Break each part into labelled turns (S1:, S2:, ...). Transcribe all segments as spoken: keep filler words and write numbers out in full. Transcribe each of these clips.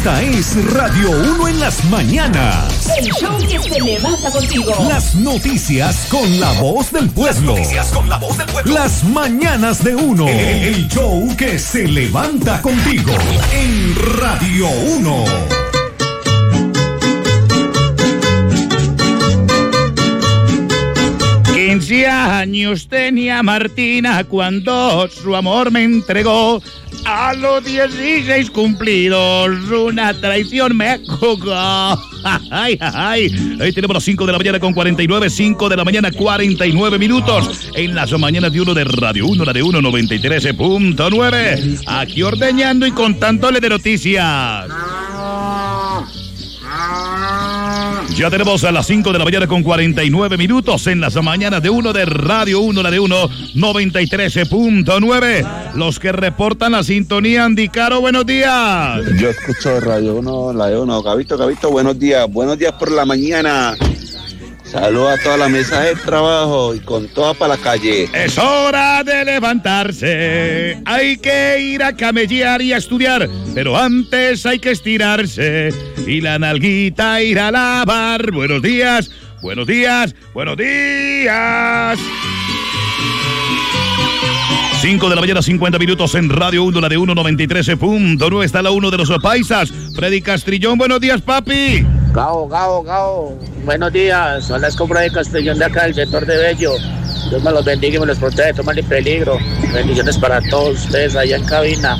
S1: Esta es Radio uno en las mañanas.
S2: El show que se levanta contigo.
S1: Las noticias con la voz del pueblo. Las noticias con la voz del pueblo. Las mañanas de uno. El show que se levanta contigo en Radio uno.
S3: quince años tenía Martina cuando su amor me entregó. A los dieciséis cumplidos, una traición me jugó. Ay, ay. Ahí tenemos las cinco de la mañana con cuarenta y nueve, cinco de la mañana, cuarenta y nueve minutos. En las mañanas de uno de Radio uno, la de uno, noventa y tres punto nueve. Aquí ordeñando y contándole de noticias. Ya tenemos a las cinco de la mañana con cuarenta y nueve minutos en las mañanas de uno de Radio uno, la de uno, noventa y tres punto nueve. Los que reportan la sintonía, Andy Caro, buenos días.
S4: Yo escucho Radio uno, la de uno. Gabito, Gabito, buenos días. Buenos días por la mañana. Saludos a toda la mesa de trabajo y con toda para la calle.
S3: Es hora de levantarse. Hay que ir a camellar y a estudiar, pero antes hay que estirarse y la nalguita ir a lavar. Buenos días, buenos días, buenos días. cinco de la mañana, cincuenta minutos en Radio uno, la de uno, noventa y tres punto nueve. Está la uno de los paisas. Freddy Castrillón, buenos días, papi.
S5: Gao, Gao, Gao. Buenos días. Son las compras de Castrillón de acá, el sector de Bello. Dios me los bendiga y me los protege, toman en peligro. Bendiciones para todos ustedes allá en cabina.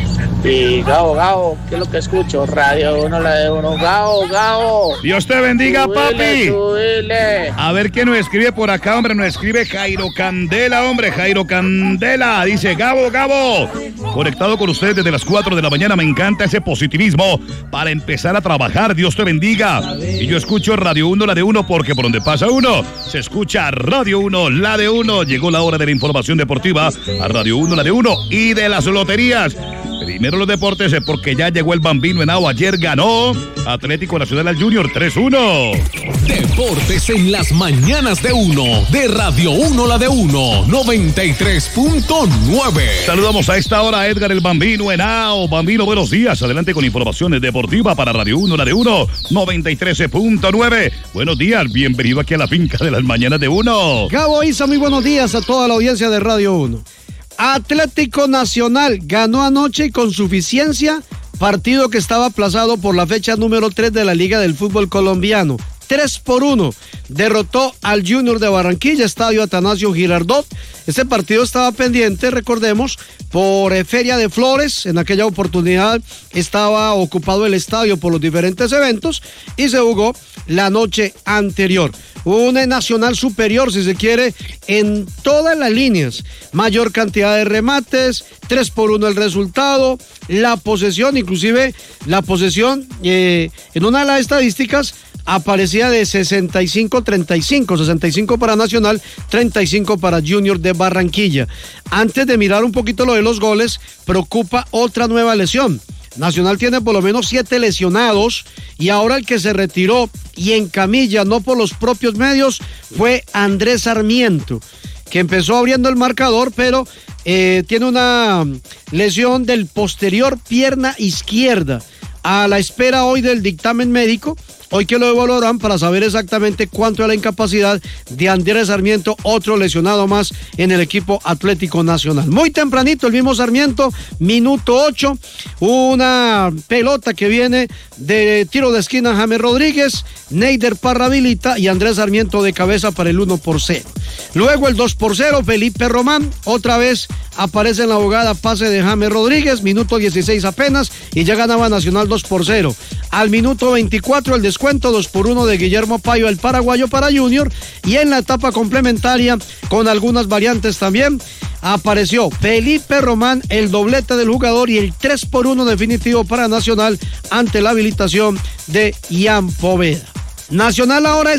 S5: Y Gao, Gao, ¿qué es lo que escucho? Radio uno, la de uno. Gao, Gao.
S3: Dios te bendiga,
S5: subile,
S3: papi.
S5: Subile.
S3: A ver quién nos escribe por acá, hombre. Nos escribe Jairo Candela, hombre. Jairo Candela. Dice, Gabo, Gabo. Conectado con ustedes desde las cuatro de la mañana. Me encanta ese positivismo para empezar a trabajar. Dios te bendiga. Y yo escucho Radio uno, la de uno, porque por donde pasa uno, se escucha Radio uno, la de uno. Llegó la hora de la información deportiva a Radio uno, la de uno y de las loterías. Primero los deportes, porque ya llegó el Bambino Henao. Ayer ganó Atlético Nacional al Junior tres uno.
S1: Deportes en las mañanas de uno, de Radio uno, la de uno, noventa y tres punto nueve.
S3: Saludamos a esta hora a Edgar el Bambino Henao. Bambino, buenos días. Adelante con informaciones deportivas para Radio uno, la de uno, noventa y tres punto nueve. Buenos días, bienvenido aquí a la finca de las mañanas de uno.
S6: Gabo Isa, muy buenos días a toda la audiencia de Radio uno. Atlético Nacional ganó anoche con suficiencia, partido que estaba aplazado por la fecha número tres de la Liga del Fútbol Colombiano. tres por uno. Derrotó al Junior de Barranquilla, estadio Atanasio Girardot. Este partido estaba pendiente, recordemos, por eh, Feria de Flores. En aquella oportunidad estaba ocupado el estadio por los diferentes eventos y se jugó la noche anterior. Un eh, Nacional superior, si se quiere, en todas las líneas. Mayor cantidad de remates, tres por uno el resultado, la posesión, inclusive la posesión eh, en una de las estadísticas aparecía de sesenta y cinco a treinta y cinco, sesenta y cinco para Nacional, treinta y cinco para Junior de Barranquilla. Antes de mirar un poquito lo de los goles, preocupa otra nueva lesión. Nacional tiene por lo menos siete lesionados y ahora el que se retiró y en camilla, no por los propios medios, fue Andrés Sarmiento, que empezó abriendo el marcador, pero eh, tiene una lesión del posterior pierna izquierda. A la espera hoy del dictamen médico, hoy que lo evaluarán para saber exactamente cuánto es la incapacidad de Andrés Sarmiento, otro lesionado más en el equipo Atlético Nacional. Muy tempranito el mismo Sarmiento, minuto ocho, una pelota que viene de tiro de esquina James Rodríguez, Neider Parra habilita y Andrés Sarmiento de cabeza para el uno por cero. Luego el dos por cero, Felipe Román, otra vez aparece en la jugada, pase de James Rodríguez, minuto dieciséis apenas, y ya ganaba Nacional dos por cero. Al minuto veinticuatro el descuento, dos por uno de Guillermo Payo, el paraguayo para Junior, y en la etapa complementaria, con algunas variantes también, apareció Felipe Román, el doblete del jugador y el tres por uno definitivo para Nacional ante la habilitación de Ian Poveda. Nacional ahora es